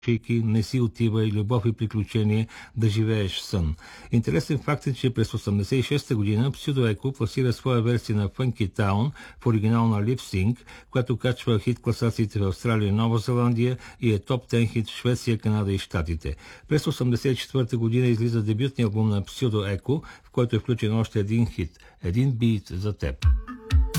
Чейки, Не си отивай, Любов и приключение, Да живееш сън. Интересен факт е, че през 1986 година Псюдо Еко пласира своя версия на Funky Town в оригинална Lip Sync, която качва хит класациите в Австралия и Нова Зеландия и е топ 10 хит в Швеция, Канада и Щатите. През 1984 година излиза дебютния албум на Псюдо Еко, в който е включен още един хит – Един бит за теб.